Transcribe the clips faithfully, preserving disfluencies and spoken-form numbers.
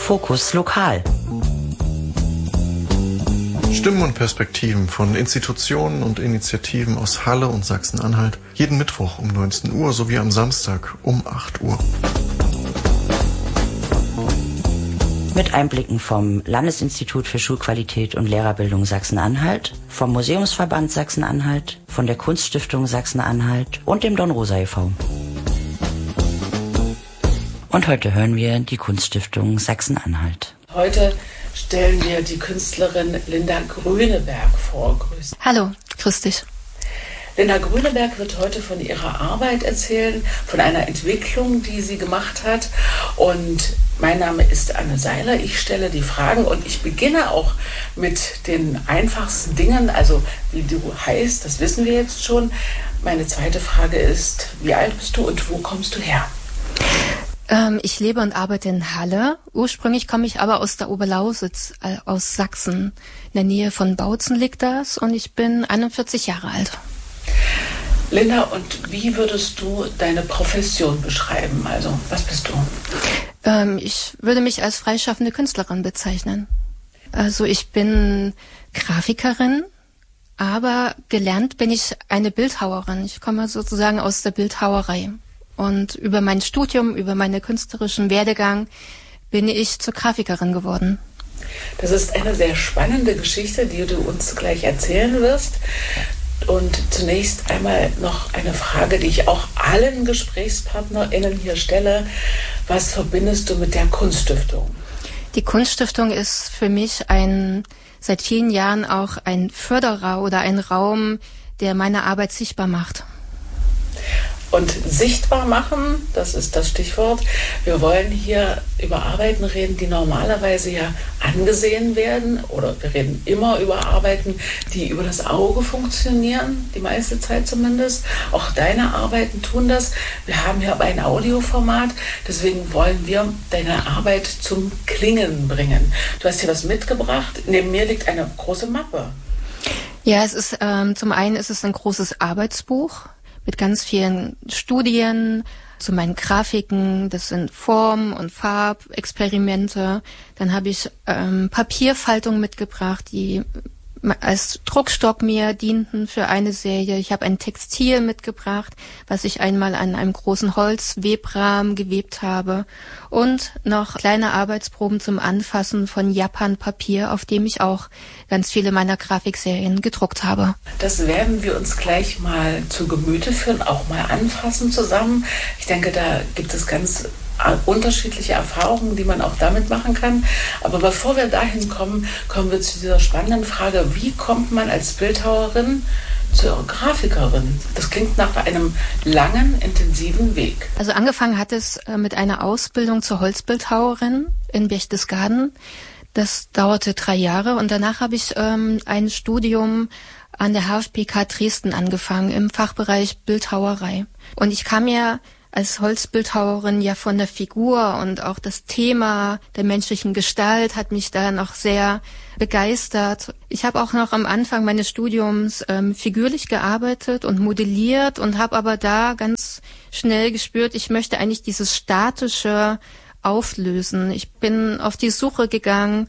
Fokus Lokal. Stimmen und Perspektiven von Institutionen und Initiativen aus Halle und Sachsen-Anhalt. Jeden Mittwoch um neunzehn Uhr sowie am Samstag um acht Uhr. Mit Einblicken vom Landesinstitut für Schulqualität und Lehrerbildung Sachsen-Anhalt, vom Museumsverband Sachsen-Anhalt, von der Kunststiftung Sachsen-Anhalt und dem Dornrosa e V Und heute hören wir die Kunststiftung Sachsen-Anhalt. Heute stellen wir die Künstlerin Linda Grüneberg vor. Grüß. Hallo, grüß dich. Linda Grüneberg wird heute von ihrer Arbeit erzählen, von einer Entwicklung, die sie gemacht hat. Und mein Name ist Anne Seiler. Ich stelle die Fragen und ich beginne auch mit den einfachsten Dingen. Also wie du heißt, das wissen wir jetzt schon. Meine zweite Frage ist, wie alt bist du und wo kommst du her? Ähm, ich lebe und arbeite in Halle. Ursprünglich komme ich aber aus der Oberlausitz, äh, aus Sachsen. In der Nähe von Bautzen liegt das und ich bin einundvierzig Jahre alt. Linda, und wie würdest du deine Profession beschreiben? Also, was bist du? Ähm, ich würde mich als freischaffende Künstlerin bezeichnen. Also ich bin Grafikerin, aber gelernt bin ich eine Bildhauerin. Ich komme sozusagen aus der Bildhauerei. Und über mein Studium, über meinen künstlerischen Werdegang bin ich zur Grafikerin geworden. Das ist eine sehr spannende Geschichte, die du uns gleich erzählen wirst. Und zunächst einmal noch eine Frage, die ich auch allen GesprächspartnerInnen hier stelle. Was verbindest du mit der Kunststiftung? Die Kunststiftung ist für mich ein, seit vielen Jahren auch ein Förderer oder ein Raum, der meine Arbeit sichtbar macht. Und sichtbar machen, das ist das Stichwort. Wir wollen hier über Arbeiten reden, die normalerweise ja angesehen werden. Oder wir reden immer über Arbeiten, die über das Auge funktionieren, die meiste Zeit zumindest. Auch deine Arbeiten tun das. Wir haben hier aber ein Audioformat, deswegen wollen wir deine Arbeit zum Klingen bringen. Du hast hier was mitgebracht. Neben mir liegt eine große Mappe. Ja, es ist ähm, zum einen ist es ein großes Arbeitsbuch mit ganz vielen Studien zu meinen Grafiken. Das sind Form- und Farbexperimente. Dann habe ich ähm, Papierfaltung mitgebracht, die als Druckstock mir dienten für eine Serie. Ich habe ein Textil mitgebracht, was ich einmal an einem großen Holzwebrahmen gewebt habe. Und noch kleine Arbeitsproben zum Anfassen von Japan-Papier, auf dem ich auch ganz viele meiner Grafikserien gedruckt habe. Das werden wir uns gleich mal zu Gemüte führen, auch mal anfassen zusammen. Ich denke, da gibt es ganz unterschiedliche Erfahrungen, die man auch damit machen kann. Aber bevor wir dahin kommen, kommen wir zu dieser spannenden Frage, wie kommt man als Bildhauerin zur Grafikerin? Das klingt nach einem langen, intensiven Weg. Also angefangen hat es mit einer Ausbildung zur Holzbildhauerin in Berchtesgaden. Das dauerte drei Jahre und danach habe ich ähm, ein Studium an der H F P K Dresden angefangen im Fachbereich Bildhauerei. Und ich kam ja als Holzbildhauerin ja von der Figur und auch das Thema der menschlichen Gestalt hat mich da noch sehr begeistert. Ich habe auch noch am Anfang meines Studiums ähm, figürlich gearbeitet und modelliert und habe aber da ganz schnell gespürt, ich möchte eigentlich dieses Statische auflösen. Ich bin auf die Suche gegangen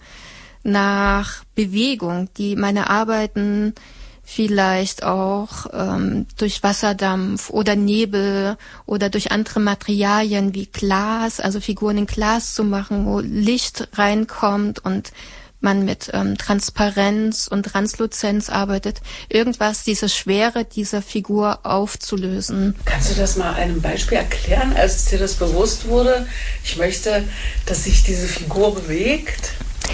nach Bewegung, die meine Arbeiten vielleicht auch ähm, durch Wasserdampf oder Nebel oder durch andere Materialien wie Glas, also Figuren in Glas zu machen, wo Licht reinkommt und man mit ähm, Transparenz und Transluzenz arbeitet, irgendwas, diese Schwere dieser Figur aufzulösen. Kannst du das mal an einem Beispiel erklären, als dir das bewusst wurde? Ich möchte, dass sich diese Figur bewegt.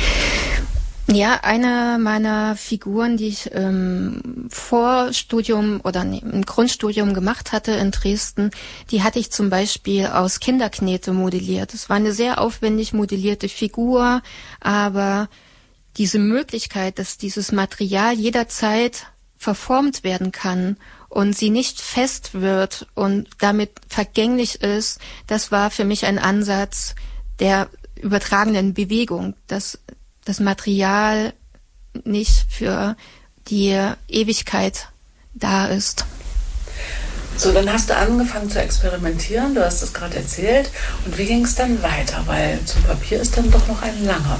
Ja, eine meiner Figuren, die ich ähm, vor Studium oder nee, im Grundstudium gemacht hatte in Dresden, die hatte ich zum Beispiel aus Kinderknete modelliert. Es war eine sehr aufwendig modellierte Figur, aber diese Möglichkeit, dass dieses Material jederzeit verformt werden kann und sie nicht fest wird und damit vergänglich ist, das war für mich ein Ansatz der übertragenen Bewegung, dass das Material nicht für die Ewigkeit da ist. So, dann hast du angefangen zu experimentieren, du hast es gerade erzählt. Und wie ging es dann weiter? Weil zum Papier ist dann doch noch ein langer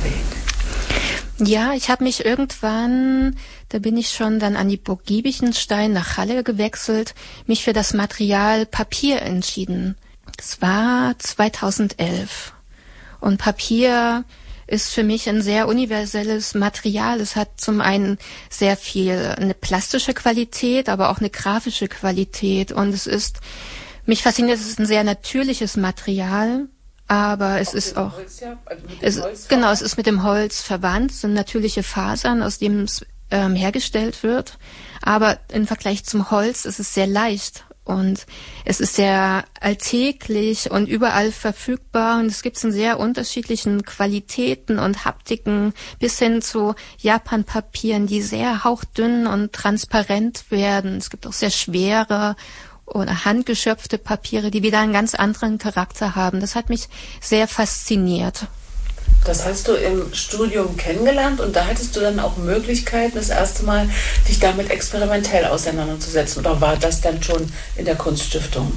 Weg. Ja, ich habe mich irgendwann, da bin ich schon dann an die Burg Giebichenstein nach Halle gewechselt, mich für das Material Papier entschieden. Es war zweitausendelf. Und Papier ist für mich ein sehr universelles Material. Es hat zum einen sehr viel eine plastische Qualität, aber auch eine grafische Qualität. Und es ist, mich fasziniert, es ist ein sehr natürliches Material, aber es auch ist auch, Holz, ja? Also es, Holz genau, es ist mit dem Holz verwandt. Es sind natürliche Fasern, aus denen es ähm, hergestellt wird. Aber im Vergleich zum Holz ist es sehr leicht. Und es ist sehr alltäglich und überall verfügbar und es gibt es in sehr unterschiedlichen Qualitäten und Haptiken bis hin zu Japanpapieren, die sehr hauchdünn und transparent werden. Es gibt auch sehr schwere oder handgeschöpfte Papiere, die wieder einen ganz anderen Charakter haben. Das hat mich sehr fasziniert. Das hast du im Studium kennengelernt und da hattest du dann auch Möglichkeiten, das erste Mal dich damit experimentell auseinanderzusetzen. Oder war das dann schon in der Kunststiftung?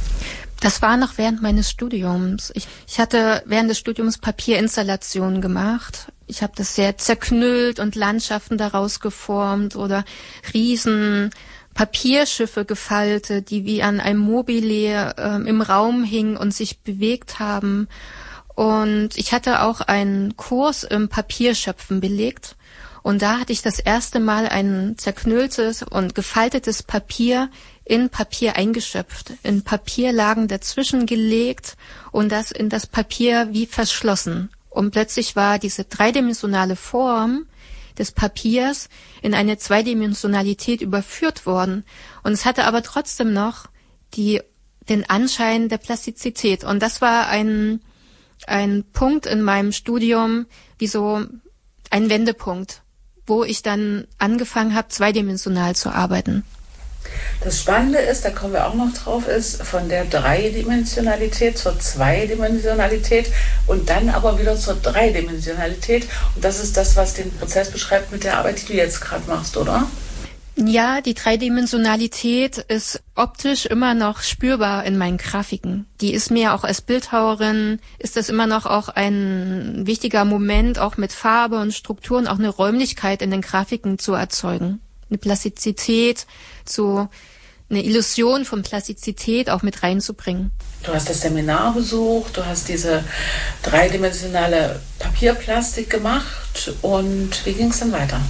Das war noch während meines Studiums. Ich, ich hatte während des Studiums Papierinstallationen gemacht. Ich habe das sehr zerknüllt und Landschaften daraus geformt oder riesen Papierschiffe gefaltet, die wie an einem Mobile äh, im Raum hingen und sich bewegt haben. Und ich hatte auch einen Kurs im Papierschöpfen belegt. Und da hatte ich das erste Mal ein zerknülltes und gefaltetes Papier in Papier eingeschöpft, in Papierlagen dazwischen gelegt und das in das Papier wie verschlossen. Und plötzlich war diese dreidimensionale Form des Papiers in eine Zweidimensionalität überführt worden. Und es hatte aber trotzdem noch die, den Anschein der Plastizität. Und das war ein ein Punkt in meinem Studium, wie so ein Wendepunkt, wo ich dann angefangen habe, zweidimensional zu arbeiten. Das Spannende ist, da kommen wir auch noch drauf, ist von der Dreidimensionalität zur Zweidimensionalität und dann aber wieder zur Dreidimensionalität. Und das ist das, was den Prozess beschreibt mit der Arbeit, die du jetzt gerade machst, oder? Ja, die Dreidimensionalität ist optisch immer noch spürbar in meinen Grafiken. Die ist mir auch als Bildhauerin, ist das immer noch auch ein wichtiger Moment, auch mit Farbe und Strukturen, auch eine Räumlichkeit in den Grafiken zu erzeugen. Eine Plastizität, zu, eine Illusion von Plastizität auch mit reinzubringen. Du hast das Seminar besucht, du hast diese dreidimensionale Papierplastik gemacht und wie ging es dann weiter?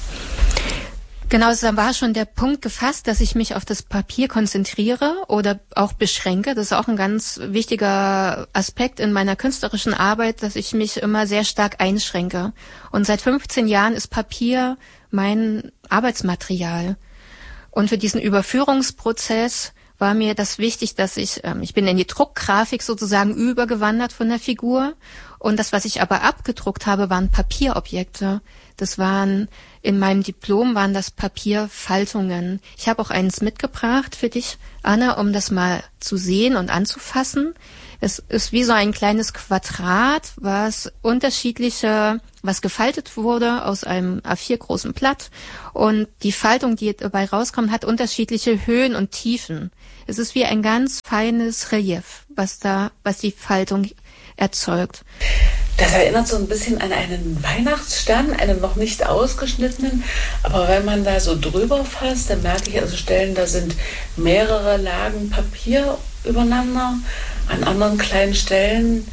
Genau, da war schon der Punkt gefasst, dass ich mich auf das Papier konzentriere oder auch beschränke. Das ist auch ein ganz wichtiger Aspekt in meiner künstlerischen Arbeit, dass ich mich immer sehr stark einschränke. Und seit fünfzehn Jahren ist Papier mein Arbeitsmaterial. Und für diesen Überführungsprozess war mir das wichtig, dass ich, ähm, ich bin in die Druckgrafik sozusagen übergewandert von der Figur. Und das, was ich aber abgedruckt habe, waren Papierobjekte. Das waren, in meinem Diplom waren das Papierfaltungen. Ich habe auch eins mitgebracht für dich, Anna, um das mal zu sehen und anzufassen. Es ist wie so ein kleines Quadrat, was unterschiedliche, was gefaltet wurde aus einem A vier großen Blatt. Und die Faltung, die dabei rauskommt, hat unterschiedliche Höhen und Tiefen. Es ist wie ein ganz feines Relief, was da, was die Faltung erzeugt. Das erinnert so ein bisschen an einen Weihnachtsstern, einen noch nicht ausgeschnittenen. Aber wenn man da so drüber fasst, dann merke ich also Stellen, da sind mehrere Lagen Papier übereinander. An anderen kleinen Stellen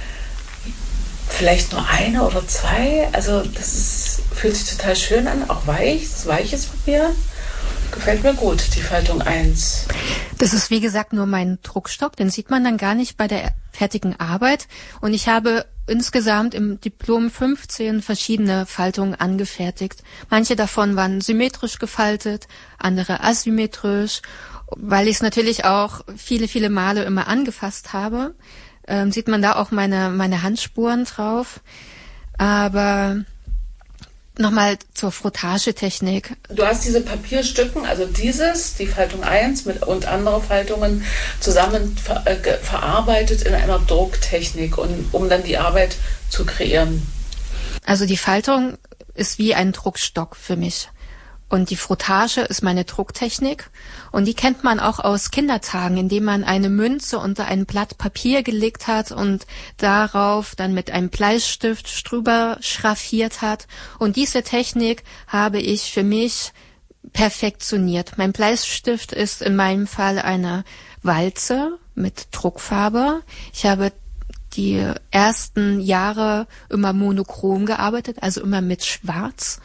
vielleicht nur eine oder zwei. Also das ist, fühlt sich total schön an, auch weich, das ist weiches Papier. Gefällt mir gut, die Faltung eins. Das ist wie gesagt nur mein Druckstock, den sieht man dann gar nicht bei der fertigen Arbeit. Und ich habe insgesamt im Diplom fünfzehn verschiedene Faltungen angefertigt. Manche davon waren symmetrisch gefaltet, andere asymmetrisch. Weil ich es natürlich auch viele, viele Male immer angefasst habe, ähm, sieht man da auch meine, meine Handspuren drauf. Aber nochmal zur Frottagetechnik. Du hast diese Papierstücken, also dieses, die Faltung eins mit, und andere Faltungen zusammen ver, äh, verarbeitet in einer Drucktechnik, und, um dann die Arbeit zu kreieren. Also die Faltung ist wie ein Druckstock für mich. Und die Frottage ist meine Drucktechnik. Und die kennt man auch aus Kindertagen, indem man eine Münze unter ein Blatt Papier gelegt hat und darauf dann mit einem Bleistift drüber schraffiert hat. Und diese Technik habe ich für mich perfektioniert. Mein Bleistift ist in meinem Fall eine Walze mit Druckfarbe. Ich habe die ersten Jahre immer monochrom gearbeitet, also immer mit Schwarz.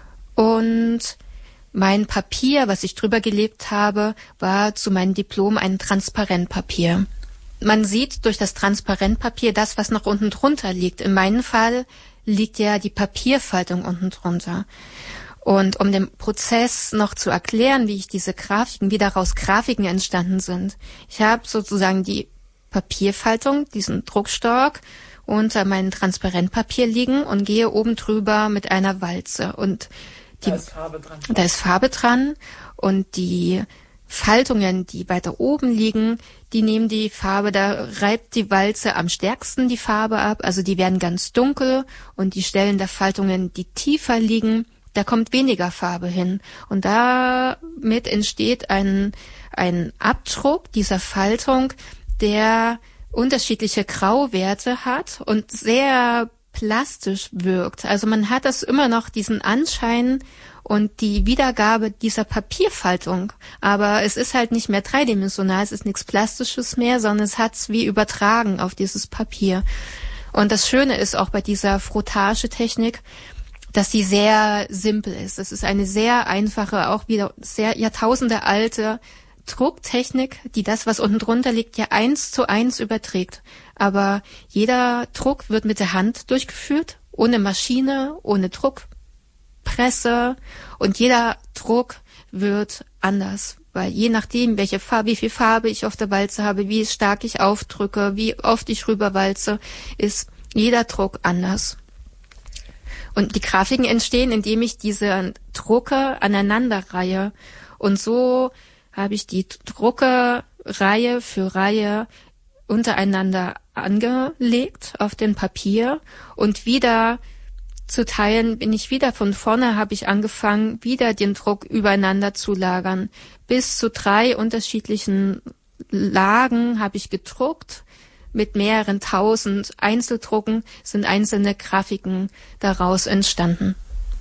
Und mein Papier, was ich drüber gelebt habe, war zu meinem Diplom ein Transparentpapier. Man sieht durch das Transparentpapier das, was noch unten drunter liegt. In meinem Fall liegt ja die Papierfaltung unten drunter. Und um den Prozess noch zu erklären, wie ich diese Grafiken, wie daraus Grafiken entstanden sind. Ich habe sozusagen die Papierfaltung, diesen Druckstock, unter meinem Transparentpapier liegen und gehe oben drüber mit einer Walze. Und die, da ist Farbe dran. Da ist Farbe dran und die Faltungen, die weiter oben liegen, die nehmen die Farbe, da reibt die Walze am stärksten die Farbe ab, also die werden ganz dunkel und die Stellen der Faltungen, die tiefer liegen, da kommt weniger Farbe hin. Und damit entsteht ein, ein Abdruck dieser Faltung, der unterschiedliche Grauwerte hat und sehr plastisch wirkt. Also man hat das immer noch diesen Anschein und die Wiedergabe dieser Papierfaltung. Aber es ist halt nicht mehr dreidimensional, es ist nichts Plastisches mehr, sondern es hat es wie übertragen auf dieses Papier. Und das Schöne ist auch bei dieser Frottage-Technik, dass sie sehr simpel ist. Es ist eine sehr einfache, auch wieder sehr Jahrtausende alte Drucktechnik, die das, was unten drunter liegt, ja eins zu eins überträgt. Aber jeder Druck wird mit der Hand durchgeführt, ohne Maschine, ohne Druckpresse. Und jeder Druck wird anders, weil je nachdem, welche Farbe, wie viel Farbe ich auf der Walze habe, wie stark ich aufdrücke, wie oft ich rüberwalze, ist jeder Druck anders. Und die Grafiken entstehen, indem ich diese Drucke aneinanderreihe. Und so habe ich die Drucke Reihe für Reihe untereinander angelegt auf dem Papier und wieder zu teilen bin ich wieder von vorne, habe ich angefangen, wieder den Druck übereinander zu lagern. Bis zu drei unterschiedlichen Lagen habe ich gedruckt. Mit mehreren tausend Einzeldrucken sind einzelne Grafiken daraus entstanden.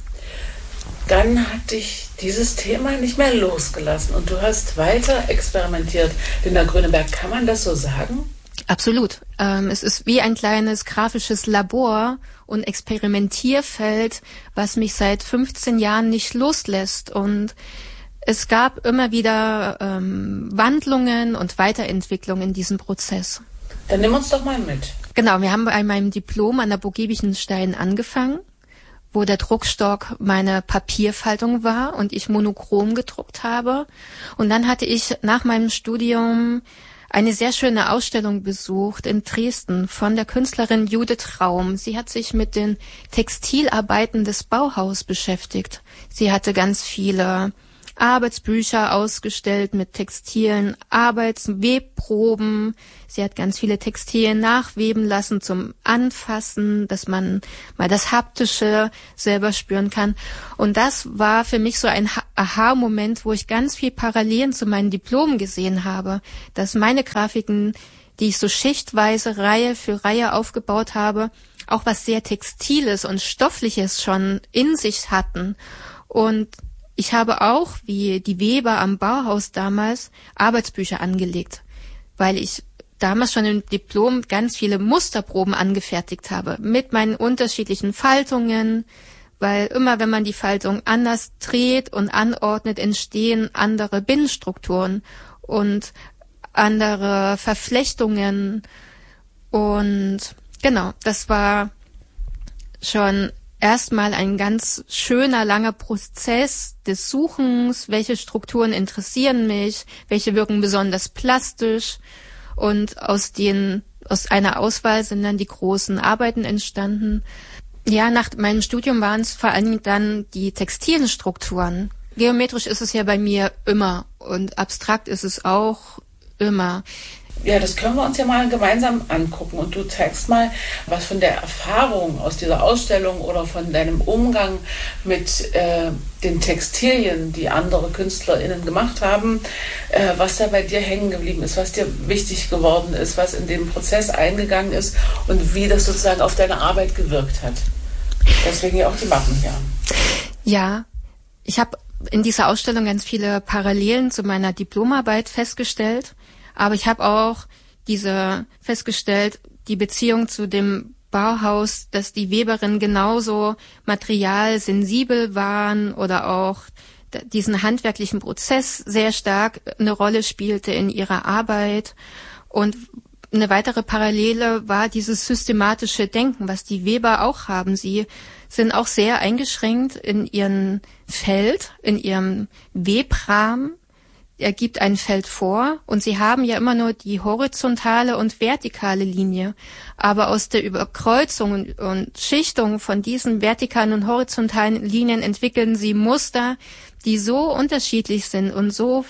Dann hat dich dieses Thema nicht mehr losgelassen und du hast weiter experimentiert. Linda Gröneberg, kann man das so sagen? Absolut. Ähm, es ist wie ein kleines grafisches Labor und Experimentierfeld, was mich seit fünfzehn Jahren nicht loslässt. Und es gab immer wieder ähm, Wandlungen und Weiterentwicklungen in diesem Prozess. Dann nimm uns doch mal mit. Genau, wir haben bei meinem Diplom an der Burg Giebichenstein angefangen, wo der Druckstock meine Papierfaltung war und ich monochrom gedruckt habe. Und dann hatte ich nach meinem Studium eine sehr schöne Ausstellung besucht in Dresden von der Künstlerin Judith Raum. Sie hat sich mit den Textilarbeiten des Bauhaus beschäftigt. Sie hatte ganz viele Arbeitsbücher ausgestellt mit textilen Arbeitswebproben. Sie hat ganz viele Textilien nachweben lassen zum Anfassen, dass man mal das Haptische selber spüren kann. Und das war für mich so ein Aha-Moment, wo ich ganz viel Parallelen zu meinen Diplomen gesehen habe, dass meine Grafiken, die ich so schichtweise Reihe für Reihe aufgebaut habe, auch was sehr Textiles und Stoffliches schon in sich hatten. Und ich habe auch, wie die Weber am Bauhaus damals, Arbeitsbücher angelegt, weil ich damals schon im Diplom ganz viele Musterproben angefertigt habe mit meinen unterschiedlichen Faltungen, weil immer, wenn man die Faltung anders dreht und anordnet, entstehen andere Binnenstrukturen und andere Verflechtungen. Und genau, das war schon erstmal ein ganz schöner, langer Prozess des Suchens, welche Strukturen interessieren mich, welche wirken besonders plastisch. Und aus den, aus einer Auswahl sind dann die großen Arbeiten entstanden. Ja, nach meinem Studium waren es vor allem dann die textilen Strukturen. Geometrisch ist es ja bei mir immer und abstrakt ist es auch immer. Ja, das können wir uns ja mal gemeinsam angucken und du zeigst mal, was von der Erfahrung aus dieser Ausstellung oder von deinem Umgang mit äh, den Textilien, die andere KünstlerInnen gemacht haben, äh, was da bei dir hängen geblieben ist, was dir wichtig geworden ist, was in den Prozess eingegangen ist und wie das sozusagen auf deine Arbeit gewirkt hat. Deswegen ja auch die Mappen hier. Ja, ich habe in dieser Ausstellung ganz viele Parallelen zu meiner Diplomarbeit festgestellt. Aber ich habe auch diese festgestellt, die Beziehung zu dem Bauhaus, dass die Weberinnen genauso materialsensibel waren oder auch diesen handwerklichen Prozess sehr stark eine Rolle spielte in ihrer Arbeit. Und eine weitere Parallele war dieses systematische Denken, was die Weber auch haben. Sie sind auch sehr eingeschränkt in ihrem Feld, in ihrem Webrahmen. Er gibt ein Feld vor und sie haben ja immer nur die horizontale und vertikale Linie. Aber aus der Überkreuzung und, und Schichtung von diesen vertikalen und horizontalen Linien entwickeln sie Muster, die so unterschiedlich sind und so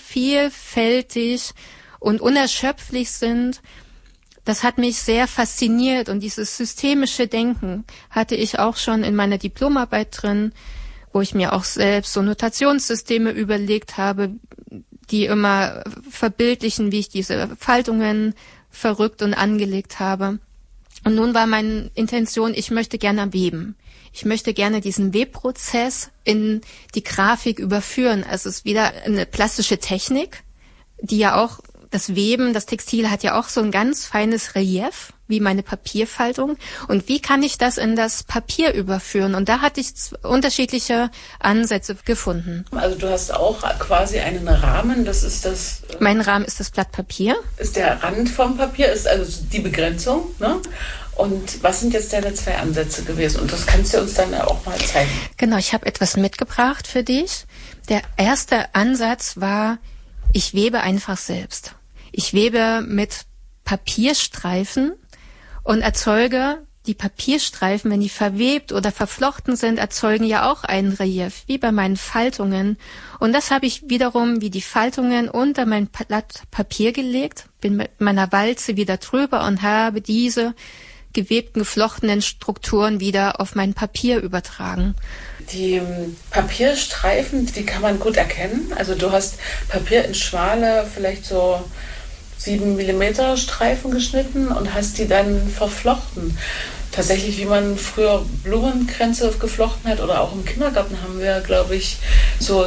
vielfältig und unerschöpflich sind. Das hat mich sehr fasziniert und dieses systemische Denken hatte ich auch schon in meiner Diplomarbeit drin, wo ich mir auch selbst so Notationssysteme überlegt habe, die immer verbildlichen, wie ich diese Faltungen verrückt und angelegt habe. Und nun war meine Intention, ich möchte gerne weben. Ich möchte gerne diesen Webprozess in die Grafik überführen. Also es ist wieder eine plastische Technik, die ja auch, das Weben, das Textil hat ja auch so ein ganz feines Relief, wie meine Papierfaltung. Und wie kann ich das in das Papier überführen? Und da hatte ich unterschiedliche Ansätze gefunden. Also du hast auch quasi einen Rahmen, das ist das... Mein Rahmen ist das Blatt Papier. Ist der Rand vom Papier, ist also die Begrenzung, ne? Und was sind jetzt deine zwei Ansätze gewesen? Und das kannst du uns dann auch mal zeigen. Genau, ich habe etwas mitgebracht für dich. Der erste Ansatz war, ich webe einfach selbst. Ich webe mit Papierstreifen und erzeuge die Papierstreifen, wenn die verwebt oder verflochten sind, erzeugen ja auch ein Relief, wie bei meinen Faltungen. Und das habe ich wiederum wie die Faltungen unter mein Blatt Papier gelegt, bin mit meiner Walze wieder drüber und habe diese gewebten, geflochtenen Strukturen wieder auf mein Papier übertragen. Die Papierstreifen, die kann man gut erkennen. Also du hast Papier in schmale, vielleicht so sieben Millimeter Streifen geschnitten und hast die dann verflochten. Tatsächlich, wie man früher Blumenkränze geflochten hat oder auch im Kindergarten haben wir, glaube ich, so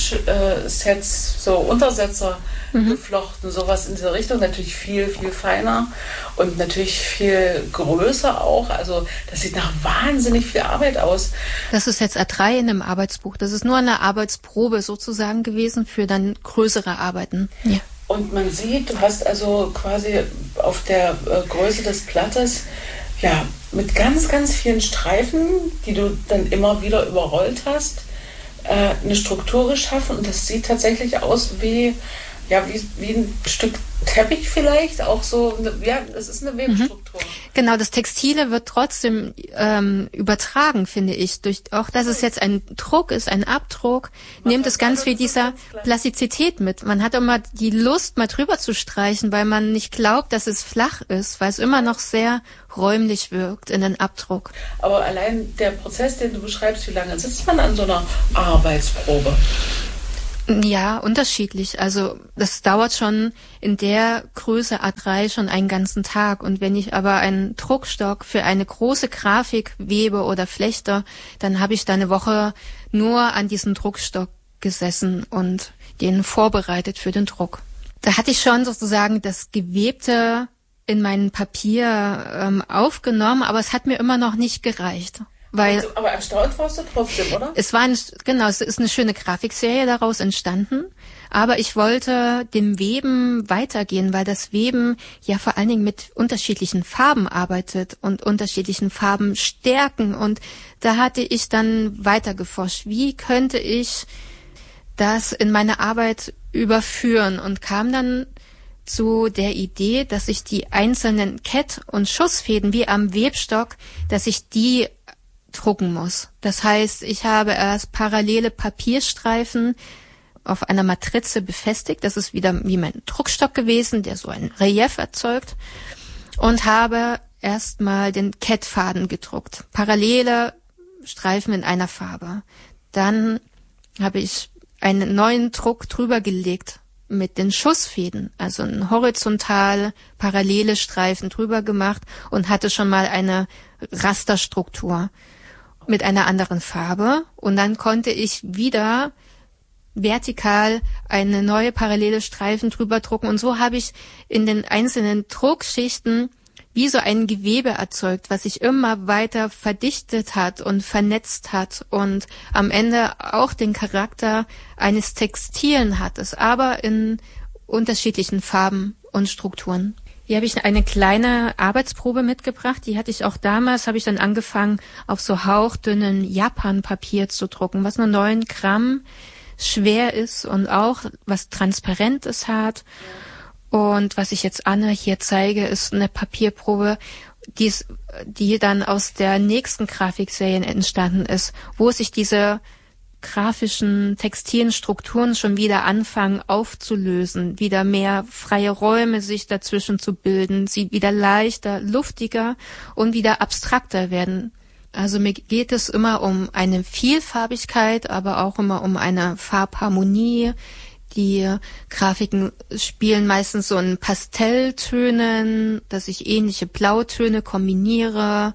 Tischsets, so Untersetzer mhm. geflochten, sowas in dieser Richtung, natürlich viel, viel feiner und natürlich viel größer auch, also das sieht nach wahnsinnig viel Arbeit aus. Das ist jetzt A drei in einem Arbeitsbuch, das ist nur eine Arbeitsprobe sozusagen gewesen für dann größere Arbeiten. Ja. Und man sieht, du hast also quasi auf der äh, Größe des Blattes, ja, mit ganz, ganz vielen Streifen, die du dann immer wieder überrollt hast, äh, eine Struktur geschaffen. Und das sieht tatsächlich aus wie, ja, wie, wie ein Stück Teppich vielleicht, auch so, eine, ja, es ist eine Webstruktur. Genau, das Textile wird trotzdem ähm, übertragen, finde ich. Durch auch, dass es jetzt ein Druck ist, ein Abdruck, man nimmt es ganz viel dieser Plastizität mit. Man hat immer die Lust, mal drüber zu streichen, weil man nicht glaubt, dass es flach ist, weil es immer noch sehr räumlich wirkt in den Abdruck. Aber allein der Prozess, den du beschreibst, wie lange sitzt man an so einer Arbeitsprobe? Ja, unterschiedlich. Also das dauert schon in der Größe A drei schon einen ganzen Tag. Und wenn ich aber einen Druckstock für eine große Grafik webe oder flechte, dann habe ich da eine Woche nur an diesem Druckstock gesessen und den vorbereitet für den Druck. Da hatte ich schon sozusagen das Gewebte in mein Papier ähm, aufgenommen, aber es hat mir immer noch nicht gereicht. Weil also, aber erstaunt warst du trotzdem, oder? Es war ein, genau, es ist eine schöne Grafikserie daraus entstanden, aber ich wollte dem Weben weitergehen, weil das Weben ja vor allen Dingen mit unterschiedlichen Farben arbeitet und unterschiedlichen Farben stärken, und da hatte ich dann weiter geforscht, wie könnte ich das in meine Arbeit überführen, und kam dann zu der Idee, dass ich die einzelnen Kett- und Schussfäden wie am Webstock, dass ich die drucken muss. Das heißt, ich habe erst parallele Papierstreifen auf einer Matrize befestigt. Das ist wieder wie mein Druckstock gewesen, der so ein Relief erzeugt. Und habe erstmal den Kettfaden gedruckt. Parallele Streifen in einer Farbe. Dann habe ich einen neuen Druck drüber gelegt mit den Schussfäden, also ein horizontal parallele Streifen drüber gemacht und hatte schon mal eine Rasterstruktur mit einer anderen Farbe. Und dann konnte ich wieder vertikal eine neue parallele Streifen drüber drucken. Und so habe ich in den einzelnen Druckschichten wie so ein Gewebe erzeugt, was sich immer weiter verdichtet hat und vernetzt hat und am Ende auch den Charakter eines Textilen hat es, aber in unterschiedlichen Farben und Strukturen. Hier habe ich eine kleine Arbeitsprobe mitgebracht, die hatte ich auch damals, habe ich dann angefangen, auf so hauchdünnen Japan-Papier zu drucken, was nur neun Gramm schwer ist und auch was Transparentes hat. Und was ich jetzt Anne hier zeige, ist eine Papierprobe, die, ist, die dann aus der nächsten Grafikserie entstanden ist, wo sich diese grafischen textilen Strukturen schon wieder anfangen aufzulösen, wieder mehr freie Räume sich dazwischen zu bilden, sie wieder leichter, luftiger und wieder abstrakter werden. Also mir geht es immer um eine Vielfarbigkeit, aber auch immer um eine Farbharmonie. Die Grafiken spielen meistens so in Pastelltönen, dass ich ähnliche Blautöne kombiniere.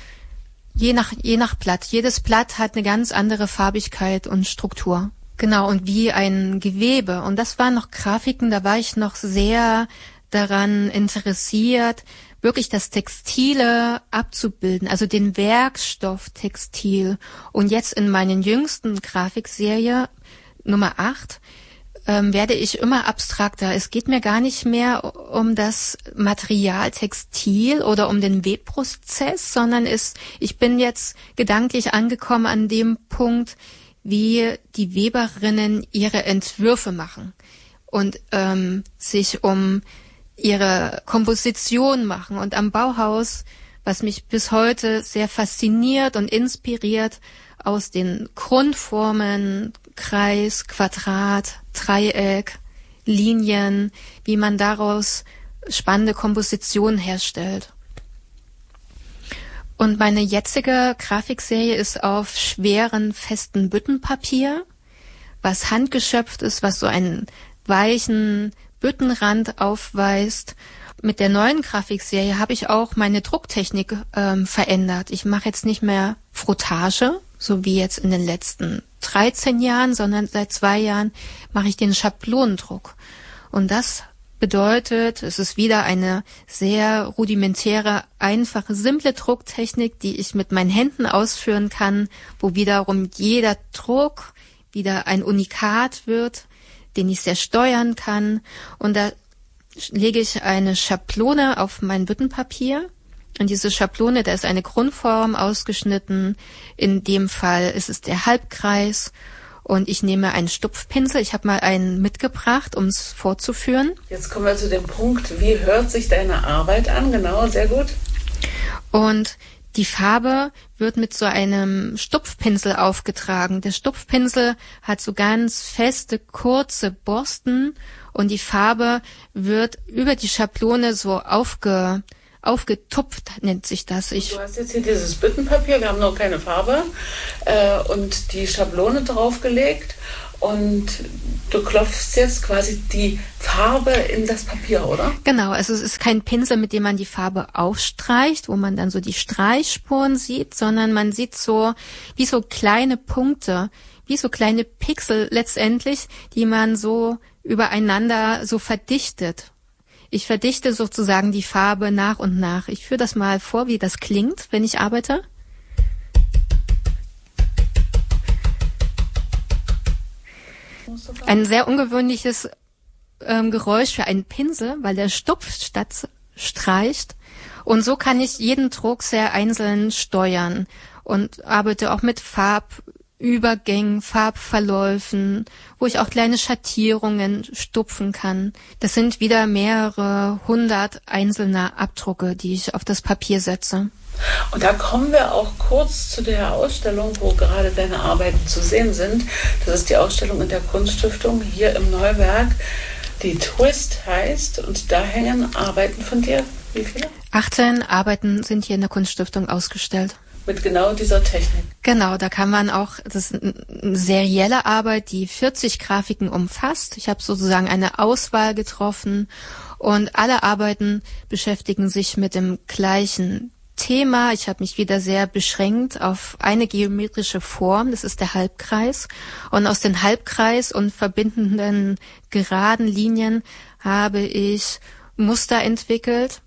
Je nach, je nach Blatt. Jedes Blatt hat eine ganz andere Farbigkeit und Struktur. Genau, und wie ein Gewebe. Und das waren noch Grafiken, da war ich noch sehr daran interessiert, wirklich das Textile abzubilden, also den Werkstoff Textil. Und jetzt in meinen jüngsten Grafikserie, Nummer acht, ähm, werde ich immer abstrakter. Es geht mir gar nicht mehr um das Material Textil oder um den Webprozess, sondern es, ich bin jetzt gedanklich angekommen an dem Punkt, wie die Weberinnen ihre Entwürfe machen und ähm, sich um ihre Komposition machen. Und am Bauhaus, was mich bis heute sehr fasziniert und inspiriert, aus den Grundformen Kreis, Quadrat, Dreieck, Linien, wie man daraus spannende Kompositionen herstellt. Und meine jetzige Grafikserie ist auf schweren, festen Büttenpapier, was handgeschöpft ist, was so einen weichen Büttenrand aufweist. Mit der neuen Grafikserie habe ich auch meine Drucktechnik ähm, verändert. Ich mache jetzt nicht mehr Frottage, so wie jetzt in den letzten dreizehn Jahren, sondern seit zwei Jahren mache ich den Schablonendruck. Und das bedeutet, es ist wieder eine sehr rudimentäre, einfache, simple Drucktechnik, die ich mit meinen Händen ausführen kann, wo wiederum jeder Druck wieder ein Unikat wird, den ich sehr steuern kann. Und da lege ich eine Schablone auf mein Büttenpapier. Und diese Schablone, da ist eine Grundform ausgeschnitten. In dem Fall ist es der Halbkreis. Und ich nehme einen Stupfpinsel. Ich habe mal einen mitgebracht, um es vorzuführen. Jetzt kommen wir zu dem Punkt, wie hört sich deine Arbeit an? Genau, sehr gut. Und die Farbe wird mit so einem Stupfpinsel aufgetragen. Der Stupfpinsel hat so ganz feste, kurze Borsten und die Farbe wird über die Schablone so aufge, aufgetupft, nennt sich das. Ich du hast jetzt hier dieses Büttenpapier, wir haben noch keine Farbe, äh, und die Schablone draufgelegt und du klopfst jetzt quasi die Farbe in das Papier, oder? Genau, also es ist kein Pinsel, mit dem man die Farbe aufstreicht, wo man dann so die Streichspuren sieht, sondern man sieht so wie so kleine Punkte, wie so kleine Pixel letztendlich, die man so übereinander so verdichtet. Ich verdichte sozusagen die Farbe nach und nach. Ich führe das mal vor, wie das klingt, wenn ich arbeite. Ein sehr ungewöhnliches ähm, Geräusch für einen Pinsel, weil der Stupf statt streicht. Und so kann ich jeden Druck sehr einzeln steuern und arbeite auch mit Farbübergängen, Farbverläufen, wo ich auch kleine Schattierungen stupfen kann. Das sind wieder mehrere hundert einzelne Abdrucke, die ich auf das Papier setze. Und da kommen wir auch kurz zu der Ausstellung, wo gerade deine Arbeiten zu sehen sind. Das ist die Ausstellung in der Kunststiftung hier im Neuwerk, die Twist heißt. Und da hängen Arbeiten von dir. Wie viele? achtzehn Arbeiten sind hier in der Kunststiftung ausgestellt. Mit genau dieser Technik. Genau, da kann man auch, das ist eine serielle Arbeit, die vierzig Grafiken umfasst. Ich habe sozusagen eine Auswahl getroffen und alle Arbeiten beschäftigen sich mit dem gleichen Thema. Ich habe mich wieder sehr beschränkt auf eine geometrische Form, das ist der Halbkreis. Und aus dem Halbkreis und verbindenden geraden Linien habe ich Muster entwickelt,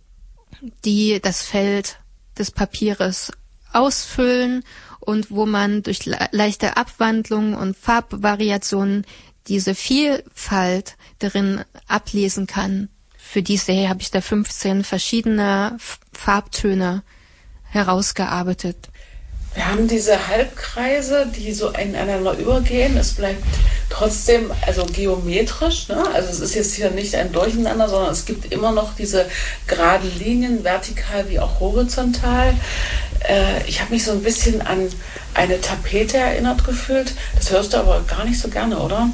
die das Feld des Papieres ausfüllen und wo man durch le- leichte Abwandlungen und Farbvariationen diese Vielfalt darin ablesen kann. Für die Serie habe ich da fünfzehn verschiedene F- Farbtöne herausgearbeitet. Wir haben diese Halbkreise, die so ineinander übergehen. Es bleibt trotzdem also geometrisch, ne? Also es ist jetzt hier nicht ein Durcheinander, sondern es gibt immer noch diese geraden Linien, vertikal wie auch horizontal. Äh, ich habe mich so ein bisschen an eine Tapete erinnert gefühlt. Das hörst du aber gar nicht so gerne, oder?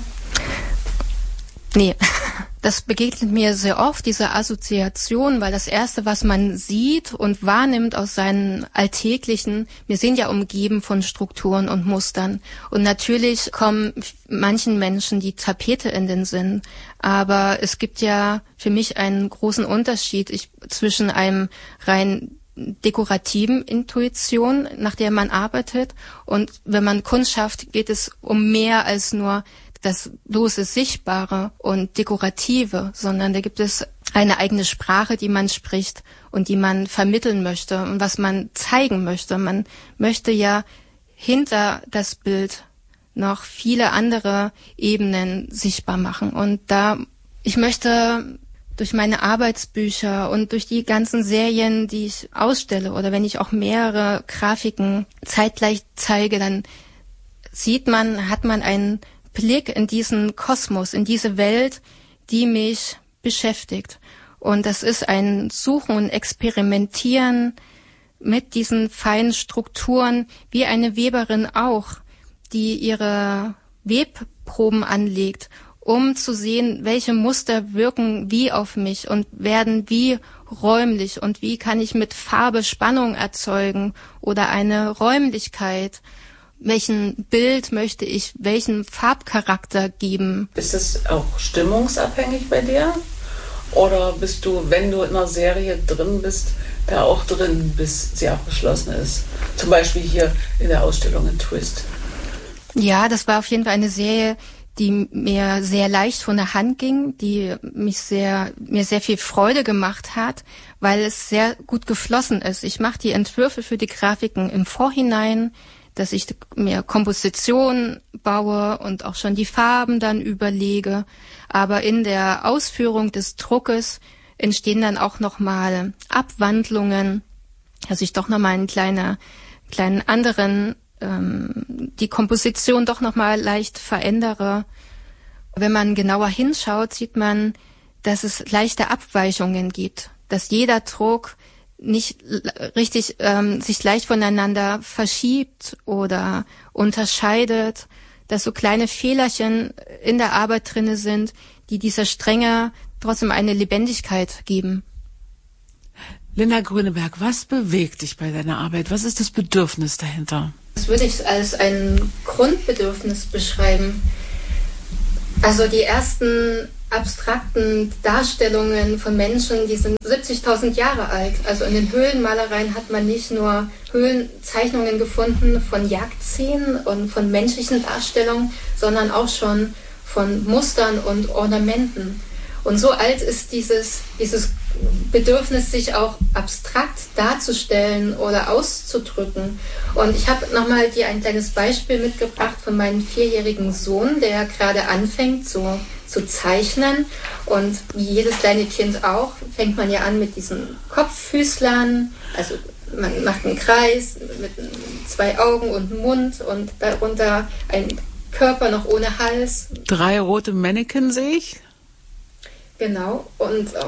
Nee, das begegnet mir sehr oft, diese Assoziation, weil das Erste, was man sieht und wahrnimmt aus seinen alltäglichen, wir sind ja umgeben von Strukturen und Mustern. Und natürlich kommen manchen Menschen die Tapete in den Sinn. Aber es gibt ja für mich einen großen Unterschied ich, zwischen einem rein dekorativen Intuition, nach der man arbeitet. Und wenn man Kunst schafft, geht es um mehr als nur das bloße Sichtbare und Dekorative, sondern da gibt es eine eigene Sprache, die man spricht und die man vermitteln möchte und was man zeigen möchte. Man möchte ja hinter das Bild noch viele andere Ebenen sichtbar machen. Und da, ich möchte durch meine Arbeitsbücher und durch die ganzen Serien, die ich ausstelle oder wenn ich auch mehrere Grafiken zeitgleich zeige, dann sieht man, hat man einen Blick in diesen Kosmos, in diese Welt, die mich beschäftigt. Und das ist ein Suchen und Experimentieren mit diesen feinen Strukturen, wie eine Weberin auch, die ihre Webproben anlegt, um zu sehen, welche Muster wirken wie auf mich und werden wie räumlich und wie kann ich mit Farbe Spannung erzeugen oder eine Räumlichkeit. Welchen Bild möchte ich, welchen Farbcharakter geben? Ist es auch stimmungsabhängig bei dir? Oder bist du, wenn du in einer Serie drin bist, da auch drin, bis sie abgeschlossen ist? Zum Beispiel hier in der Ausstellung in Twist. Ja, das war auf jeden Fall eine Serie, die mir sehr leicht von der Hand ging, die mich sehr, mir sehr viel Freude gemacht hat, weil es sehr gut geflossen ist. Ich mache die Entwürfe für die Grafiken im Vorhinein, dass ich mir Komposition baue und auch schon die Farben dann überlege. Aber in der Ausführung des Druckes entstehen dann auch nochmal Abwandlungen, dass ich doch nochmal einen kleinen, kleinen anderen, ähm, die Komposition doch nochmal leicht verändere. Wenn man genauer hinschaut, sieht man, dass es leichte Abweichungen gibt, dass jeder Druck nicht richtig ähm, sich leicht voneinander verschiebt oder unterscheidet, dass so kleine Fehlerchen in der Arbeit drinne sind, die dieser Strenge trotzdem eine Lebendigkeit geben. Linda Grüneberg, was bewegt dich bei deiner Arbeit? Was ist das Bedürfnis dahinter? Das würde ich als ein Grundbedürfnis beschreiben. Also die ersten abstrakten Darstellungen von Menschen, die sind siebzigtausend Jahre alt. Also in den Höhlenmalereien hat man nicht nur Höhlenzeichnungen gefunden von Jagdszenen und von menschlichen Darstellungen, sondern auch schon von Mustern und Ornamenten. Und so alt ist dieses, dieses Bedürfnis, sich auch abstrakt darzustellen oder auszudrücken. Und ich habe nochmal dir ein kleines Beispiel mitgebracht von meinem vierjährigen Sohn, der gerade anfängt zu, zu zeichnen. Und wie jedes kleine Kind auch, fängt man ja an mit diesen Kopffüßlern. Also man macht einen Kreis mit zwei Augen und einem Mund und darunter ein Körper noch ohne Hals. Drei rote Mannequin sehe ich. Genau, und auch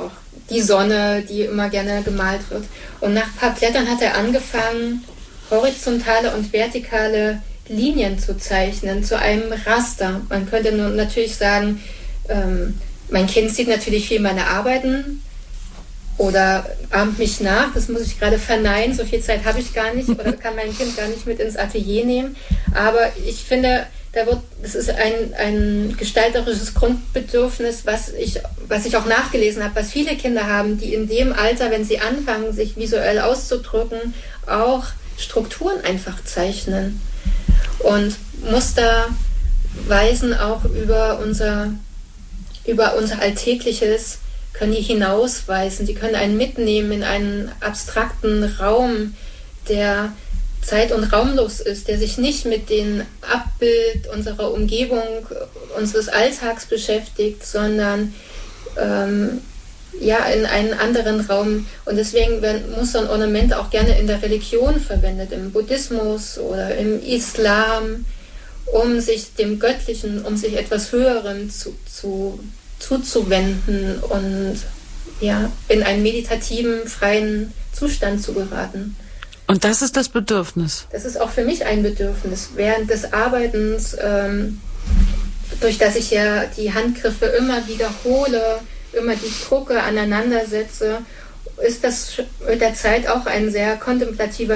die Sonne, die immer gerne gemalt wird. Und nach ein paar Blättern hat er angefangen, horizontale und vertikale Linien zu zeichnen, zu einem Raster. Man könnte nun natürlich sagen, ähm, mein Kind sieht natürlich viel meine Arbeiten oder ahmt mich nach. Das muss ich gerade verneinen, so viel Zeit habe ich gar nicht oder kann mein Kind gar nicht mit ins Atelier nehmen. Aber ich finde, da wird, das ist ein, ein gestalterisches Grundbedürfnis, was ich, was ich auch nachgelesen habe, was viele Kinder haben, die in dem Alter, wenn sie anfangen, sich visuell auszudrücken, auch Strukturen einfach zeichnen. Und Muster weisen auch über unser, über unser Alltägliches, können die hinausweisen, die können einen mitnehmen in einen abstrakten Raum, der zeit- und raumlos ist, der sich nicht mit dem Abbild unserer Umgebung, unseres Alltags beschäftigt, sondern ähm, ja, in einen anderen Raum. Und deswegen werden Muster und Ornamente auch gerne in der Religion verwendet, im Buddhismus oder im Islam, um sich dem Göttlichen, um sich etwas Höherem zu, zu, zuzuwenden und ja, in einen meditativen, freien Zustand zu geraten. Und das ist das Bedürfnis? Das ist auch für mich ein Bedürfnis. Während des Arbeitens, ähm, durch das ich ja die Handgriffe immer wiederhole, immer die Drucke aneinandersetze, ist das mit der Zeit auch ein sehr kontemplativer,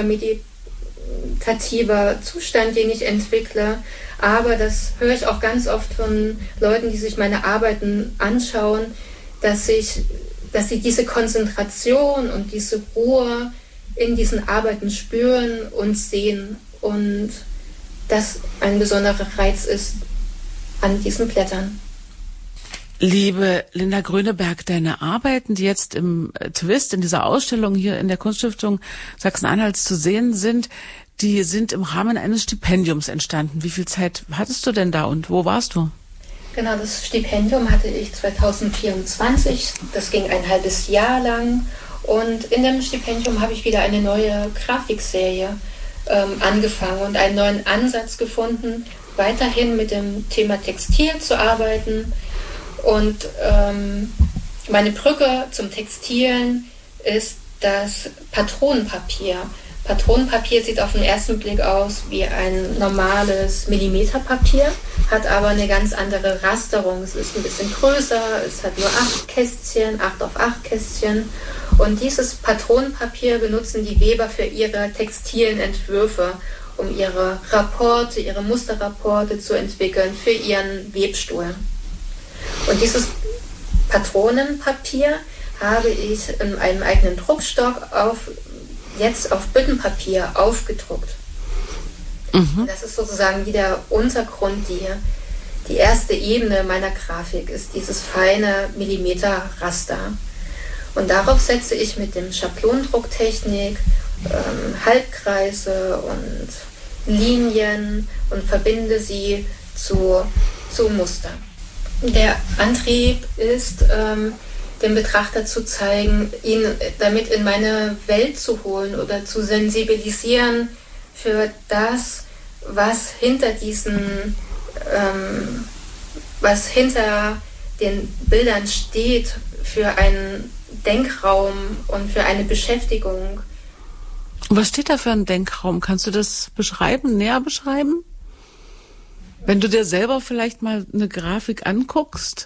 meditativer Zustand, den ich entwickle. Aber das höre ich auch ganz oft von Leuten, die sich meine Arbeiten anschauen, dass, ich, dass sie diese Konzentration und diese Ruhe in diesen Arbeiten spüren und sehen. Und das ein besonderer Reiz ist an diesen Blättern. Liebe Linda Gröneberg, deine Arbeiten, die jetzt im Twist, in dieser Ausstellung hier in der Kunststiftung Sachsen-Anhalts zu sehen sind, die sind im Rahmen eines Stipendiums entstanden. Wie viel Zeit hattest du denn da und wo warst du? Genau, das Stipendium hatte ich zwanzig vierundzwanzig. Das ging ein halbes Jahr lang. Und in dem Stipendium habe ich wieder eine neue Grafikserie ähm, angefangen und einen neuen Ansatz gefunden, weiterhin mit dem Thema Textil zu arbeiten. Und ähm, meine Brücke zum Textilen ist das Patronenpapier. Patronenpapier sieht auf den ersten Blick aus wie ein normales Millimeterpapier, hat aber eine ganz andere Rasterung. Es ist ein bisschen größer, es hat nur acht Kästchen, acht auf acht Kästchen. Und dieses Patronenpapier benutzen die Weber für ihre textilen Entwürfe, um ihre Rapporte, ihre Musterrapporte zu entwickeln für ihren Webstuhl. Und dieses Patronenpapier habe ich in einem eigenen Druckstock auf, jetzt auf Büttenpapier aufgedruckt. Mhm. Das ist sozusagen wie der Untergrund, die, die erste Ebene meiner Grafik ist dieses feine Millimeterraster. Und darauf setze ich mit dem Schablonendrucktechnik ähm, Halbkreise und Linien und verbinde sie zu, zu Mustern. Der Antrieb ist, ähm, dem Betrachter zu zeigen, ihn damit in meine Welt zu holen oder zu sensibilisieren für das, was hinter diesen, ähm, was hinter den Bildern steht, für einen Denkraum und für eine Beschäftigung. Was steht da für ein Denkraum? Kannst du das beschreiben, näher beschreiben? Wenn du dir selber vielleicht mal eine Grafik anguckst,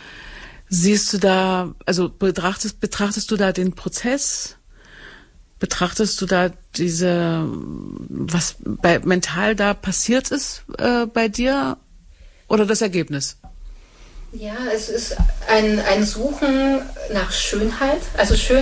siehst du da, also betrachtest, betrachtest du da den Prozess? Betrachtest du da diese, was bei, mental da passiert ist äh, bei dir oder das Ergebnis? Ja, es ist ein, ein Suchen nach Schönheit, also Schönheit